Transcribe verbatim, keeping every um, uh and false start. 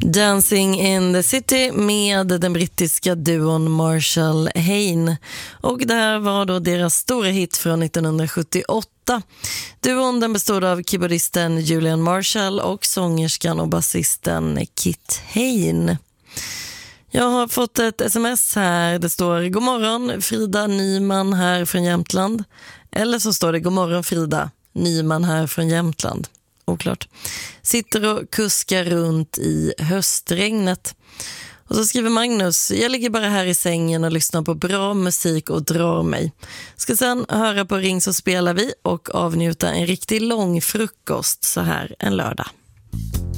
Dancing in the City med den brittiska duon Marshall Hayne. Och det här var då deras stora hit från nittonhundrasjuttioåtta. Duon den bestod av keyboardisten Julian Marshall och sångerskan och basisten Kit Hayne. Jag har fått ett sms här. Det står: God morgon, Frida Nyman här från Jämtland. Eller så står det: God morgon Frida, Nyman här från Jämtland. Oklart. Sitter och kuskar runt i höstregnet. Och så skriver Magnus: jag ligger bara här i sängen och lyssnar på bra musik och drar mig. Ska sen höra på Ring så spelar vi och avnjuta en riktigt lång frukost så här en lördag.